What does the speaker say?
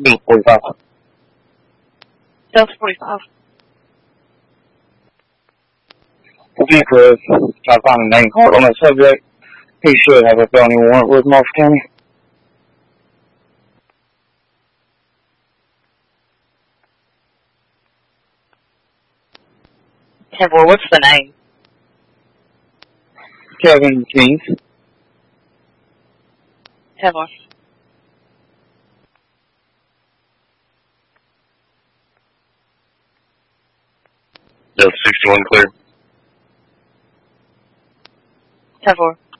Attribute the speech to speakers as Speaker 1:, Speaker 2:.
Speaker 1: Bill 45.
Speaker 2: Delta 45.
Speaker 1: Okay, Chris. Try to find a name card on that subject. He should have a felony warrant with Marshall County.
Speaker 2: Trevor, what's the name?
Speaker 1: Kevin Keith.
Speaker 2: Trevor.
Speaker 3: Delta 61 clear.
Speaker 2: Trevor.